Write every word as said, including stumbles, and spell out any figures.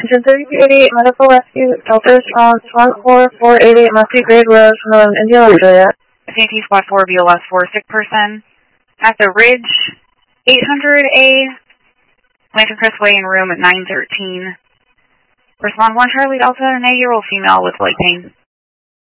Attention thirty-two eighty-eight Medical Rescue, Delta Response, one four four eight eight Musty Grade Road, from India, Australia. S A T Squad four, B L S four, sick person. At the Ridge, eight hundred A, Lantern Crest Way in room at nine thirteen. Respond one Charlie Delta, an eight-year-old female with leg pain.